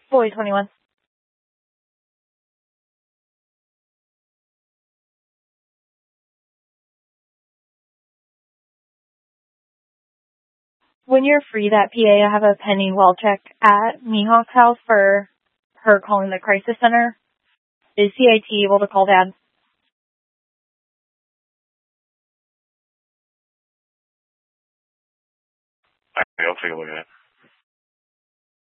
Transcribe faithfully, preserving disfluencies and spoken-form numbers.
Boy twenty-one. When you're free, that P A, I have a pending well check at Mihawk's house for her calling the crisis center. Is C I T able to call Dad? I'll take a look at it.